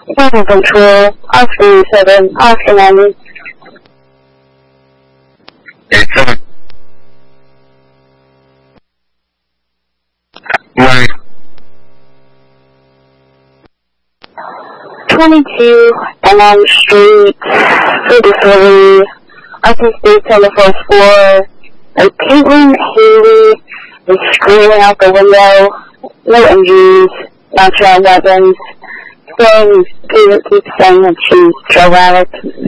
Weapon control, Oscar 7, Oscar 90. 87. Right. 22 Elm Street, food delivery, Arkansas State on the first floor. Caitlin Haley is screaming out the window. No injuries, not showing weapons. Keeps saying that she's drug addict.